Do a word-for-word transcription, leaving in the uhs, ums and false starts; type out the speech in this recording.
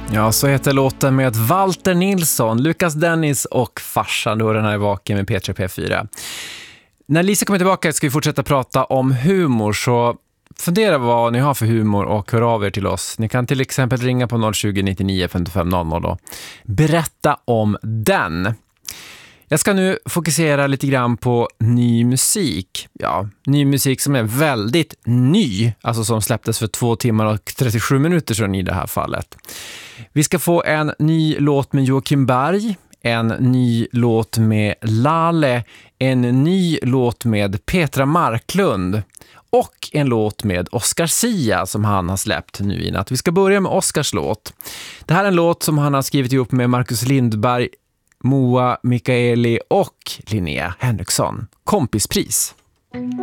Ja, så heter låten med Walter Nilsson, Lukas Dennis och farsan. Då den här är vaken med P tre P fyra. När Lisa kommer tillbaka ska vi fortsätta prata om humor, så fundera vad ni har för humor och hör av er till oss. Ni kan till exempel ringa på noll tjugo, nittionio, femtiofem noll noll och berätta om den. Jag ska nu fokusera lite grann på ny musik. Ja, ny musik som är väldigt ny, alltså som släpptes för två timmar och trettiosju minuter sedan i det här fallet. Vi ska få en ny låt med Joakim Berg, en ny låt med Lale, en ny låt med Petra Marklund och en låt med Oscar Sia som han har släppt nu i natt. Vi ska börja med Oscars låt. Det här är en låt som han har skrivit ihop med Marcus Lindberg, Moa Mikaeli och Linnea Henriksson. Kompispris.